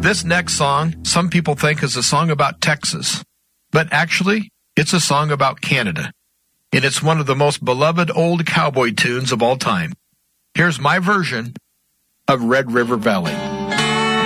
This next song, some people think is a song about Texas, but actually, it's a song about Canada, and it's one of the most beloved old cowboy tunes of all time. Here's my version of Red River Valley.